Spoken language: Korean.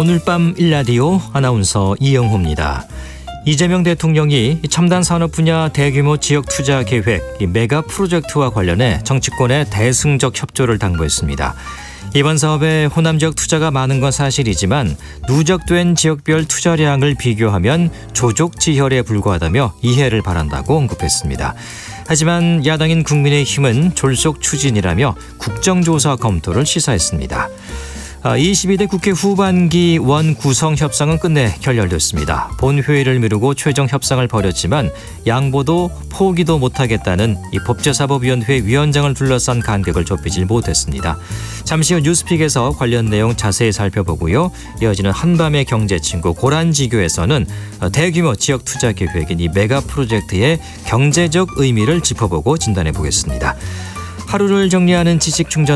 오늘 밤 일라디오 아나운서 이영호입니다. 이재명 대통령이 첨단 산업 분야 대규모 지역 투자 계획 메가 프로젝트와 관련해 정치권에 대승적 협조를 당부했습니다. 이번 사업에 호남 지역 투자가 많은 건 사실이지만 누적된 지역별 투자량을 비교하면 조족지혈에 불과하다며 이해를 바란다고 언급했습니다. 하지만 야당인 국민의힘은 졸속 추진이라며 국정조사 검토를 시사했습니다. 22대 국회 후반기 원 구성 협상은 끝내 결렬됐습니다. 본회의를 미루고 최종 협상을 벌였지만 양보도 포기도 못하겠다는 이 법제사법위원회 위원장을 둘러싼 간격을 좁히질 못했습니다. 잠시 후 뉴스픽에서 관련 내용 자세히 살펴보고요. 이어지는 한밤의 경제친구 고란지교에서는 대규모 지역 투자 계획인 이 메가 프로젝트의 경제적 의미를 짚어보고 진단해 보겠습니다. 하루를 정리하는 지식충전